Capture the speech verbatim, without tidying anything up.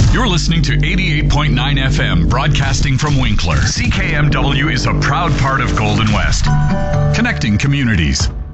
You're listening to eighty-eight point nine F M, broadcasting from Winkler. C K M W is a proud part of Golden West, connecting communities.